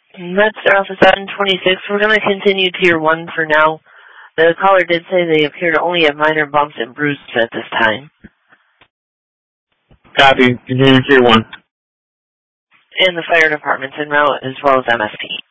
That's Office 726. We're going to continue Tier 1 for now. The caller did say they appear to only have minor bumps and bruises at this time. Copy. Continue Tier 1. And the fire department's en route as well as MSP.